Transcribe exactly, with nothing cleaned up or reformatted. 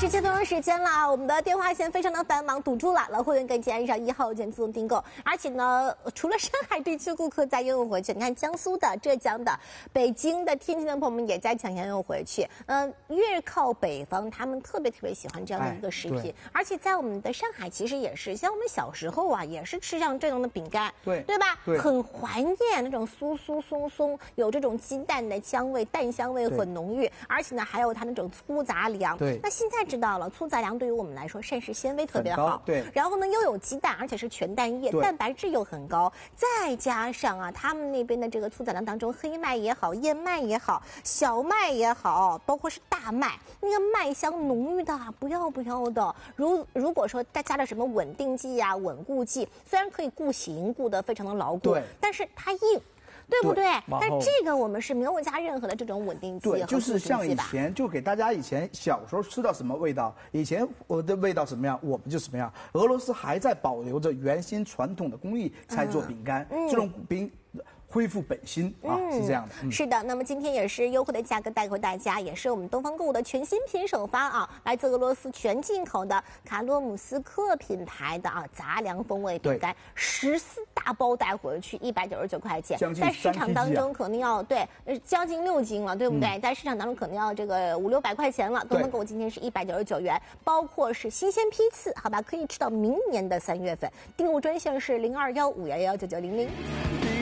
是接通的时间了啊！我们的电话线非常的繁忙，堵住了，老会员可以直接按上一号键自动订购。而且呢，除了上海地区顾客在拥有回去，你看江苏的、浙江的、北京的、天津的朋友们也在抢拥有回去。嗯、呃，越靠北方，他们特别特别喜欢这样的一个食品。哎、而且在我们的上海，其实也是，像我们小时候啊，也是吃上这样的饼干， 对对吧？ 对， 很怀念那种酥酥松松，有这种鸡蛋的香味，蛋香味很浓郁，而且呢，还有它那种粗杂粮。 对， 那现在知道了，粗杂粮对于我们来说膳食纤维特别好， 对。 然后呢，又有鸡蛋，而且是全蛋液，蛋白质又很高，再加上啊，他们那边的这个粗杂粮当中，黑麦也好，燕麦也好，小麦也好，包括是大麦，那个麦香浓郁的啊，不要不要的。如如果说再加了什么稳定剂呀、稳固剂，虽然可以固形，固得非常的牢固，但是它硬。对不对？对，但这个我们是没有加任何的这种稳定剂和对，就是像以前就给大家以前小时候吃到什么味道，以前我的味道什么样，我们就什么样。俄罗斯还在保留着原先传统的工艺才做饼干，嗯、这种饼。恢复本心啊，嗯、是这样的、嗯。 是的，那么今天也是优惠的价格带给大家，也是我们东方购物的全新品首发啊，来自俄罗斯全进口的卡洛姆斯克品牌的啊杂粮风味饼干，十四大包带回去一百九十九块钱，在市场当中可能要对将近六斤了，对不对？嗯、在市场当中可能要这个五六百块钱了。东方购物今天是一百九十九元，包括是新鲜批次，好吧，可以吃到明年的三月份。订购专线是零二幺五幺幺九九零零。